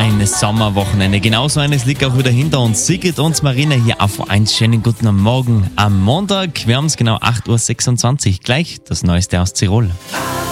ein Sommerwochenende. Genauso eines liegt auch wieder hinter uns. Sigrid und Marina hier auf 1. Schönen guten Morgen am Montag. Wir haben es genau 8.26 Uhr. Gleich das Neueste aus Tirol.